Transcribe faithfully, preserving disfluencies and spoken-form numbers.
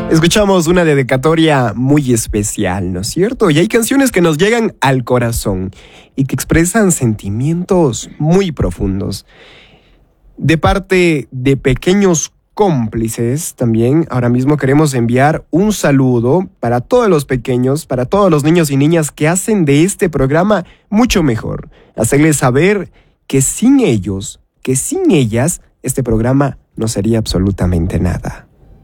Escuchamos una dedicatoria muy especial, ¿no es cierto? Y hay canciones que nos llegan al corazón y que expresan sentimientos muy profundos. De parte de pequeños cómplices, también ahora mismo queremos enviar un saludo para todos los pequeños, para todos los niños y niñas que hacen de este programa mucho mejor. Hacerles saber que sin ellos, que sin ellas, este programa no sería absolutamente nada.